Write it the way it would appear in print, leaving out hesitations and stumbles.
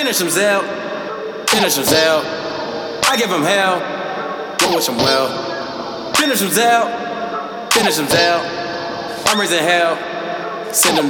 Finish him, Zell. Finish him, Zell. I give him hell. Don't wish him well. Finish him, Zell. Finish him, Zell. I'm raising hell. Send him